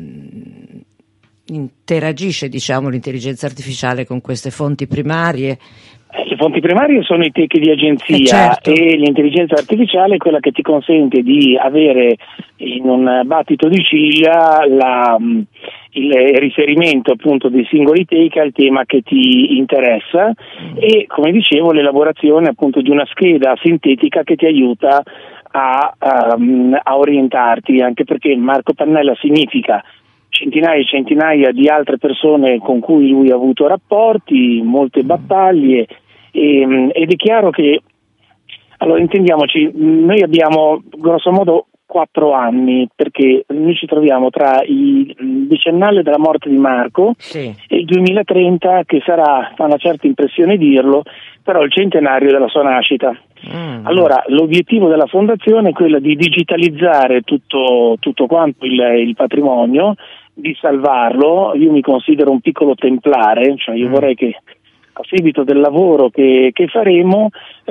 interagisce, diciamo, l'intelligenza artificiale con queste fonti primarie. Le fonti primarie sono i techi di agenzia, eh certo. e l'intelligenza artificiale è quella che ti consente di avere in un battito di ciglia la, il riferimento appunto dei singoli take al tema che ti interessa mm. e, come dicevo, l'elaborazione appunto di una scheda sintetica che ti aiuta a, a, a orientarti, anche perché Marco Pannella significa centinaia e centinaia di altre persone con cui lui ha avuto rapporti, molte battaglie, e, ed è chiaro che, allora intendiamoci, noi abbiamo grosso modo quattro anni, perché noi ci troviamo tra il decennale della morte di Marco sì. e il duemilatrenta, che sarà, fa una certa impressione dirlo, però il centenario della sua nascita. Mm. Allora, l'obiettivo della fondazione è quello di digitalizzare tutto, tutto quanto il, il patrimonio, di salvarlo. Io mi considero un piccolo templare, cioè io mm. vorrei che a seguito del lavoro che, che faremo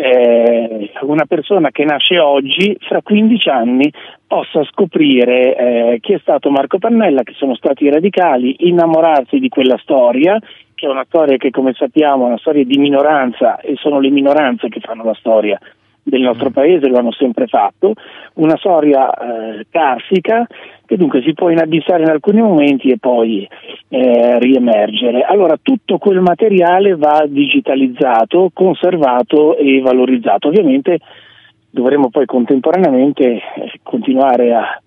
eh, una persona che nasce oggi fra quindici anni possa scoprire eh, chi è stato Marco Pannella, che sono stati i radicali, innamorarsi di quella storia, che è una storia che, come sappiamo, è una storia di minoranza, e sono le minoranze che fanno la storia del nostro paese, lo hanno sempre fatto, una storia eh, carsica che dunque si può inabissare in alcuni momenti e poi eh, riemergere. Allora tutto quel materiale va digitalizzato, conservato e valorizzato. Ovviamente dovremo poi contemporaneamente eh, continuare a,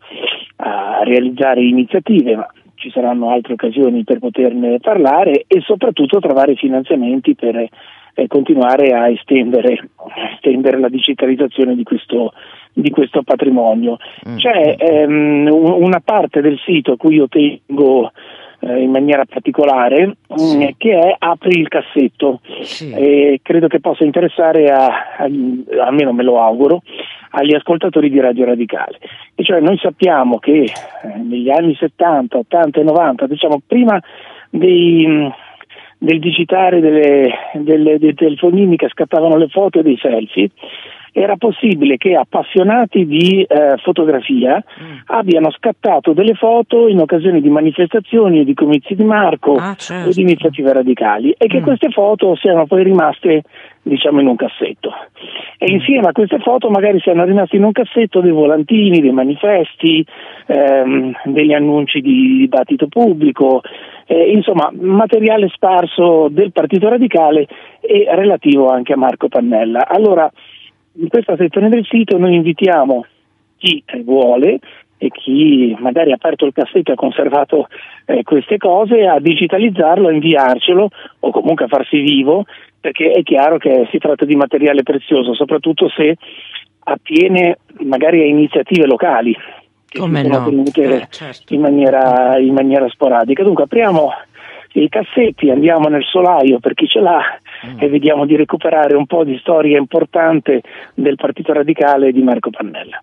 a realizzare iniziative, ma ci saranno altre occasioni per poterne parlare, e soprattutto trovare finanziamenti per eh, continuare a estendere, estendere la digitalizzazione di questo, di questo patrimonio. Mm. C'è ehm, una parte del sito a cui io tengo eh, in maniera particolare, sì. mh, che è Apri il cassetto, sì. e credo che possa interessare a, a, almeno me lo auguro, agli ascoltatori di Radio Radicale. E cioè noi sappiamo che eh, negli anni settanta, ottanta e novanta, diciamo prima dei, mh, del digitare delle, delle, dei telefonini che scattavano le foto e dei selfie, era possibile che appassionati di eh, fotografia mm. abbiano scattato delle foto in occasione di manifestazioni e di comizi di Marco ah, certo. o di iniziative radicali, e che mm. queste foto siano poi rimaste, diciamo, in un cassetto, e insieme a queste foto magari siano rimasti in un cassetto dei volantini, dei manifesti, ehm, degli annunci di dibattito pubblico, eh, insomma materiale sparso del Partito Radicale e relativo anche a Marco Pannella. Allora, in questa sezione del sito noi invitiamo chi vuole e chi magari ha aperto il cassetto e ha conservato eh, queste cose a digitalizzarlo, a inviarcelo o comunque a farsi vivo, perché è chiaro che si tratta di materiale prezioso, soprattutto se attiene magari a iniziative locali che Come sono no? tenute eh, certo. in maniera, in maniera sporadica. Dunque apriamo i cassetti, andiamo nel solaio per chi ce l'ha mm. e vediamo di recuperare un po' di storia importante del Partito Radicale di Marco Pannella.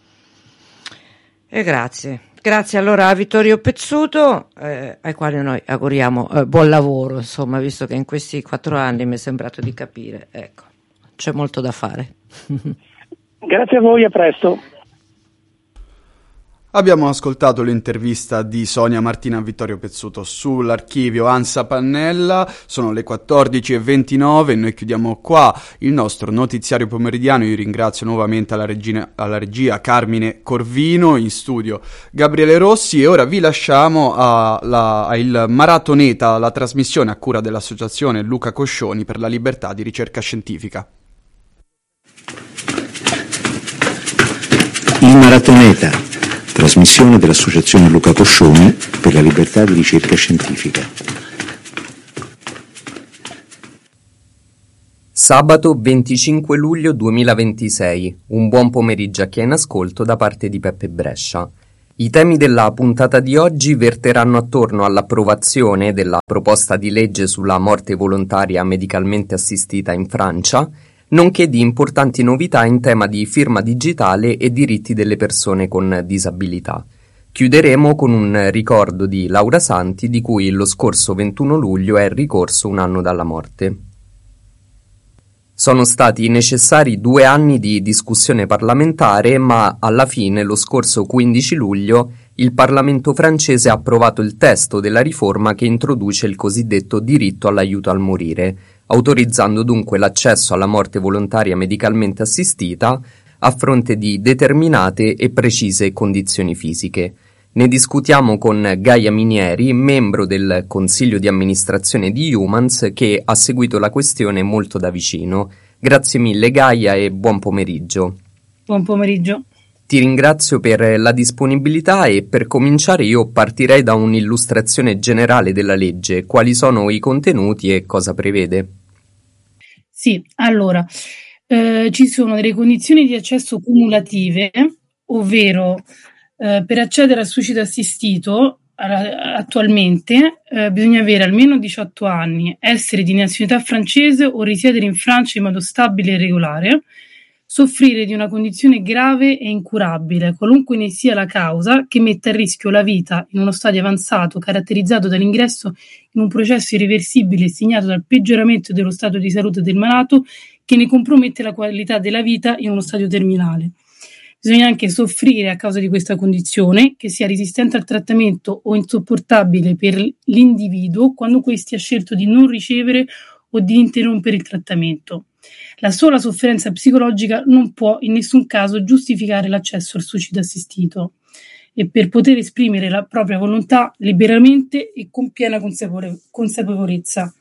E grazie. Grazie allora a Vittorio Pezzuto, eh, ai quali noi auguriamo eh, buon lavoro, insomma, visto che in questi quattro anni mi è sembrato di capire, ecco, c'è molto da fare. Grazie a voi, a presto. Abbiamo ascoltato l'intervista di Sonia Martina a Vittorio Pezzuto sull'archivio ANSA Pannella, sono le quattordici e ventinove e noi chiudiamo qua il nostro notiziario pomeridiano. Io ringrazio nuovamente alla, regina, alla regia Carmine Corvino, in studio Gabriele Rossi, e ora vi lasciamo al Maratoneta, la trasmissione a cura dell'associazione Luca Coscioni per la libertà di ricerca scientifica. Il Maratoneta, trasmissione dell'Associazione Luca Coscioni per la libertà di ricerca scientifica. Sabato venticinque luglio duemilaventisei, un buon pomeriggio a chi è in ascolto da parte di Peppe Brescia. I temi della puntata di oggi verteranno attorno all'approvazione della proposta di legge sulla morte volontaria medicalmente assistita in Francia, nonché di importanti novità in tema di firma digitale e diritti delle persone con disabilità. Chiuderemo con un ricordo di Laura Santi, di cui lo scorso ventuno luglio è ricorso un anno dalla morte. Sono stati necessari due anni di discussione parlamentare, ma alla fine, lo scorso quindici luglio, il Parlamento francese ha approvato il testo della riforma che introduce il cosiddetto diritto all'aiuto al morire, autorizzando dunque l'accesso alla morte volontaria medicalmente assistita a fronte di determinate e precise condizioni fisiche. Ne discutiamo con Gaia Minieri, membro del Consiglio di amministrazione di Humans, che ha seguito la questione molto da vicino. Grazie mille Gaia e buon pomeriggio. Buon pomeriggio. Ti ringrazio per la disponibilità e per cominciare io partirei da un'illustrazione generale della legge. Quali sono i contenuti e cosa prevede? Sì, allora, eh, ci sono delle condizioni di accesso cumulative, ovvero eh, per accedere al suicidio assistito a, attualmente eh, bisogna avere almeno diciotto anni, essere di nazionalità francese o risiedere in Francia in modo stabile e regolare, soffrire di una condizione grave e incurabile, qualunque ne sia la causa, che metta a rischio la vita in uno stadio avanzato caratterizzato dall'ingresso in un processo irreversibile segnato dal peggioramento dello stato di salute del malato, che ne compromette la qualità della vita in uno stadio terminale. Bisogna anche soffrire a causa di questa condizione, che sia resistente al trattamento o insopportabile per l'individuo quando questi ha scelto di non ricevere o di interrompere il trattamento. La sola sofferenza psicologica non può in nessun caso giustificare l'accesso al suicidio assistito, e per poter esprimere la propria volontà liberamente e con piena consapore- consapevolezza.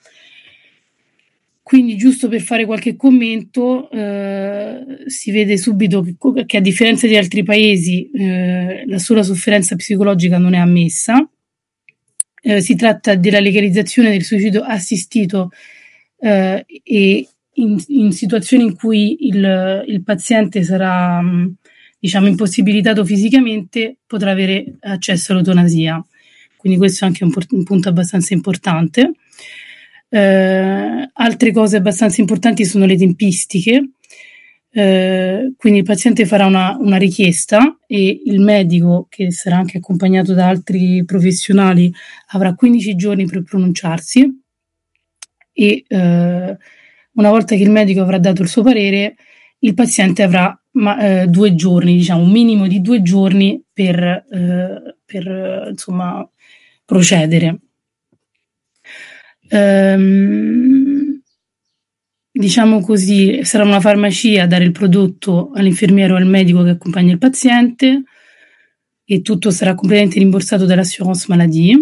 Quindi, giusto per fare qualche commento, eh, si vede subito che, che a differenza di altri paesi eh, la sola sofferenza psicologica non è ammessa. Eh, si tratta della legalizzazione del suicidio assistito eh, e In, in situazioni in cui il, il paziente sarà diciamo impossibilitato fisicamente, potrà avere accesso all'eutanasia, quindi questo è anche un, un punto abbastanza importante. Eh, altre cose abbastanza importanti sono le tempistiche, eh, quindi il paziente farà una, una richiesta e il medico, che sarà anche accompagnato da altri professionali, avrà quindici giorni per pronunciarsi e eh, una volta che il medico avrà dato il suo parere, il paziente avrà ma, eh, due giorni, diciamo un minimo di due giorni per, eh, per eh, insomma, procedere. Ehm, diciamo così, sarà una farmacia a dare il prodotto all'infermiere o al medico che accompagna il paziente, e tutto sarà completamente rimborsato dall'assurance maladie.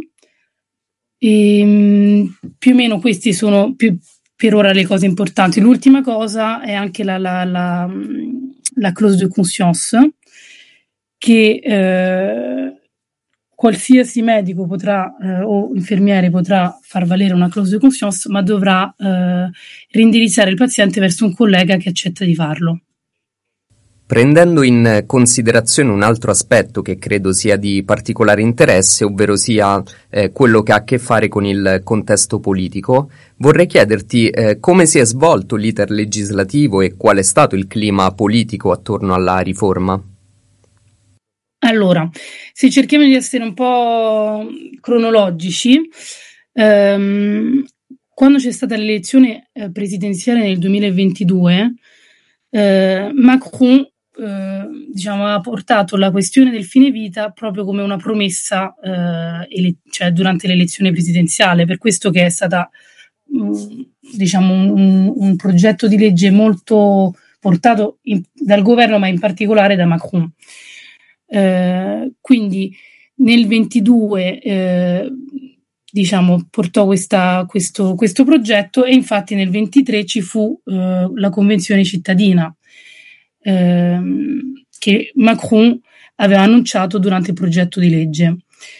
E, più o meno questi sono più per ora le cose importanti. L'ultima cosa è anche la, la, la, la clause de conscience, che eh, qualsiasi medico potrà eh, o infermiere potrà far valere una clause de conscience, ma dovrà eh, reindirizzare il paziente verso un collega che accetta di farlo. Prendendo in considerazione un altro aspetto che credo sia di particolare interesse, ovvero sia eh, quello che ha a che fare con il contesto politico, vorrei chiederti eh, come si è svolto l'iter legislativo e qual è stato il clima politico attorno alla riforma. Allora, se cerchiamo di essere un po' cronologici, ehm, quando c'è stata l'elezione eh, presidenziale nel duemilaventidue, eh, Macron eh, diciamo, ha portato la questione del fine vita proprio come una promessa eh, ele- cioè durante l'elezione presidenziale, per questo che è stata mh, diciamo un, un progetto di legge molto portato in, dal governo, ma in particolare da Macron. Eh, quindi nel ventidue eh, diciamo portò questa, questo, questo progetto, e infatti nel ventitré ci fu eh, la convenzione cittadina eh, che Macron aveva annunciato durante il progetto di legge.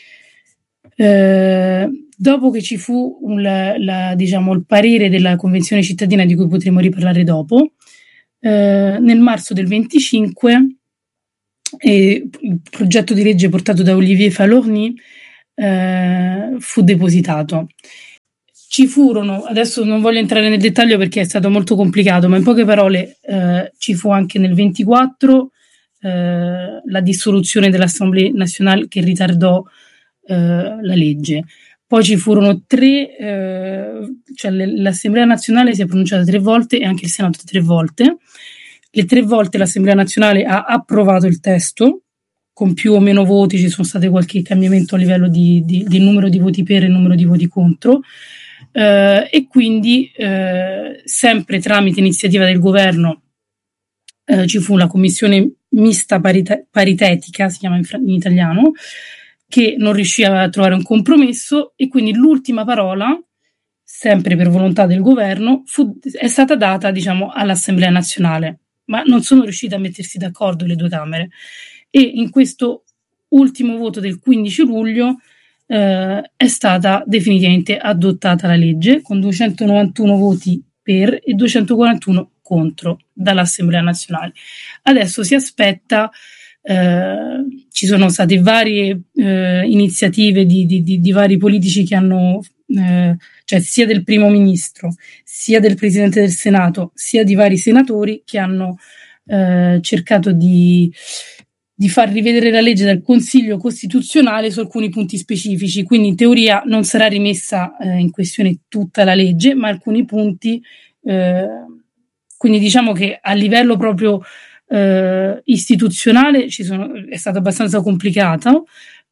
Eh, dopo che ci fu un, la, la, diciamo, il parere della convenzione cittadina, di cui potremo riparlare dopo, eh, nel marzo del venticinque e il progetto di legge portato da Olivier Falorni eh, fu depositato. Ci furono, adesso non voglio entrare nel dettaglio perché è stato molto complicato, ma in poche parole eh, ci fu anche nel ventiquattro eh, la dissoluzione dell'Assemblée nationale che ritardò eh, la legge. Poi ci furono tre, eh, cioè l'Assemblea nazionale si è pronunciata tre volte e anche il Senato tre volte. Le tre volte l'Assemblea nazionale ha approvato il testo, con più o meno voti, ci sono state qualche cambiamento a livello di, di, di numero di voti per e numero di voti contro, eh, e quindi eh, sempre tramite iniziativa del governo eh, ci fu la commissione mista parite- paritetica, si chiama in, in italiano, che non riuscì a trovare un compromesso, e quindi l'ultima parola, sempre per volontà del governo, fu, è stata data, diciamo, all'Assemblea nazionale. Ma non sono riuscite a mettersi d'accordo le due Camere, e in questo ultimo voto del quindici luglio eh, è stata definitivamente adottata la legge con duecentonovantuno voti per e duecentoquarantuno contro dall'Assemblea nazionale. Adesso si aspetta, eh, ci sono state varie eh, iniziative di, di, di, di vari politici che hanno Eh, cioè sia del primo ministro, sia del presidente del Senato, sia di vari senatori che hanno eh, cercato di, di far rivedere la legge dal Consiglio Costituzionale su alcuni punti specifici. Quindi in teoria non sarà rimessa eh, in questione tutta la legge, ma alcuni punti. Eh, quindi diciamo che a livello proprio eh, istituzionale ci sono, è stato abbastanza complicato.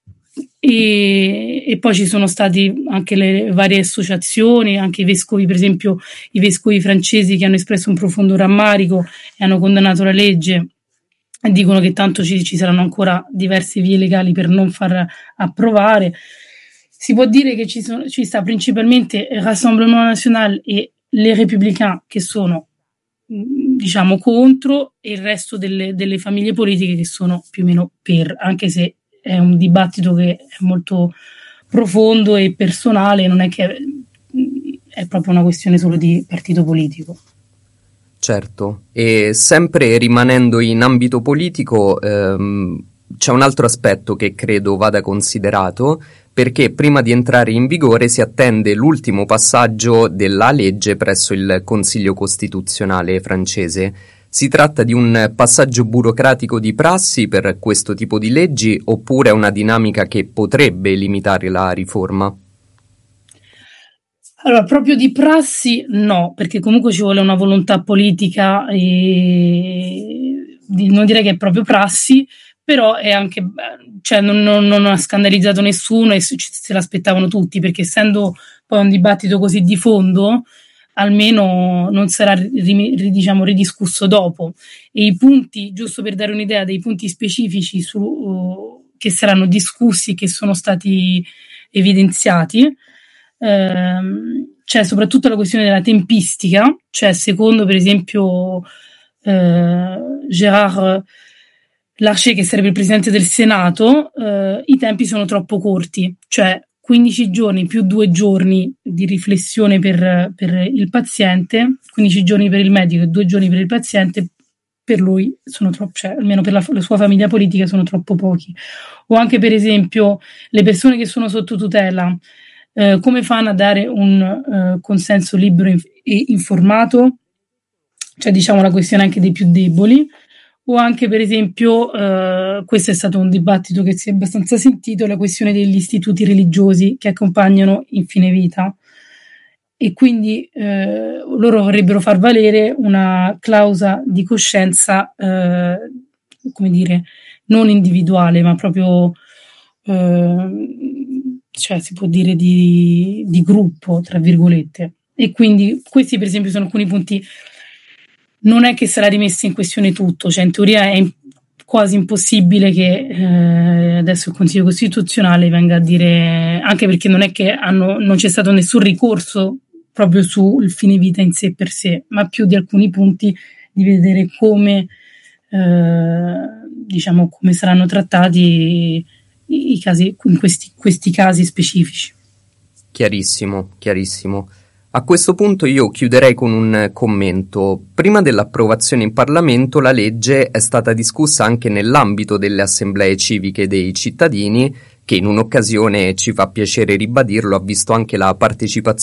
E, e poi ci sono stati anche le varie associazioni, anche i vescovi, per esempio i vescovi francesi, che hanno espresso un profondo rammarico e hanno condannato la legge e dicono che tanto ci, ci saranno ancora diverse vie legali per non far approvare. Si può dire che ci, sono, ci sta principalmente il Rassemblement National e les Républicains che sono, diciamo, contro, e il resto delle, delle famiglie politiche che sono più o meno per, anche se è un dibattito che è molto profondo e personale, non è che è proprio una questione solo di partito politico. Certo, e sempre rimanendo in ambito politico ehm, c'è un altro aspetto che credo vada considerato, perché prima di entrare in vigore si attende l'ultimo passaggio della legge presso il Consiglio Costituzionale francese. Si tratta di un passaggio burocratico di prassi per questo tipo di leggi, oppure è una dinamica che potrebbe limitare la riforma? Allora, proprio di prassi no, perché comunque ci vuole una volontà politica, e non direi che è proprio prassi, però è anche, cioè non, non, non ha scandalizzato nessuno e se l'aspettavano tutti, perché essendo poi un dibattito così di fondo, almeno non sarà diciamo ridiscusso dopo, e i punti, giusto per dare un'idea dei punti specifici su, uh, che saranno discussi, che sono stati evidenziati, ehm, c'è soprattutto la questione della tempistica, cioè secondo per esempio eh, Gérard Larcher, che sarebbe il presidente del Senato, eh, i tempi sono troppo corti, cioè quindici giorni più due giorni di riflessione per, per il paziente, quindici giorni per il medico e due giorni per il paziente, per lui sono troppo, cioè almeno per la, la sua famiglia politica sono troppo pochi. O anche per esempio le persone che sono sotto tutela, eh, come fanno a dare un eh, consenso libero e informato, cioè diciamo la questione anche dei più deboli. O anche per esempio, eh, questo è stato un dibattito che si è abbastanza sentito, la questione degli istituti religiosi che accompagnano in fine vita. e quindi eh, loro vorrebbero far valere una clausola di coscienza, eh, come dire, non individuale, ma proprio, eh, cioè si può dire di, di gruppo, tra virgolette. E quindi questi per esempio sono alcuni punti. Non è che sarà rimesso in questione tutto, cioè in teoria è in, quasi impossibile che eh, adesso il Consiglio Costituzionale venga a dire, anche perché non è che hanno, non c'è stato nessun ricorso proprio sul fine vita in sé per sé, ma più di alcuni punti di vedere come eh, diciamo come saranno trattati i, i casi, in questi, questi casi specifici. Chiarissimo, chiarissimo. A questo punto io chiuderei con un commento. Prima dell'approvazione in Parlamento la legge è stata discussa anche nell'ambito delle assemblee civiche dei cittadini, che in un'occasione, ci fa piacere ribadirlo, ha visto anche la partecipazione